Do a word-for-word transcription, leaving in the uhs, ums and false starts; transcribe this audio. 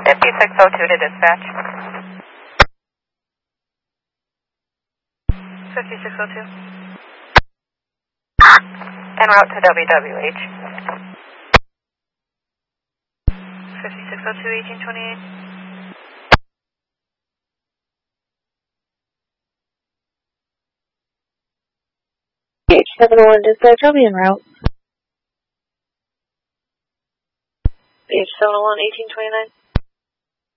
fifty-six oh two to dispatch. fifty-six oh two. En route to W W H. fifty-six oh two, eighteen twenty-eight. H seven oh one dispatch, I'll be en route. H seven oh one, eighteen twenty-nine.